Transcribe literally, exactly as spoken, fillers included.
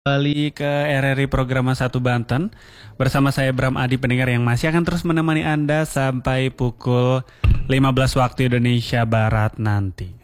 Kembali ke R R I Program satu Banten. Bersama saya Bram Adi, pendengar yang masih akan terus menemani Anda sampai pukul lima belas waktu Indonesia Barat nanti.